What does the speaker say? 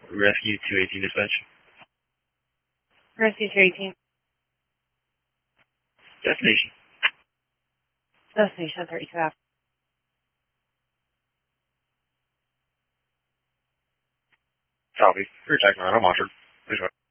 Rescue 218 dispatch. Rescue 218. Destination. Destination 32 Ave. Copy. Rear attack 9 on Montreux. Please go.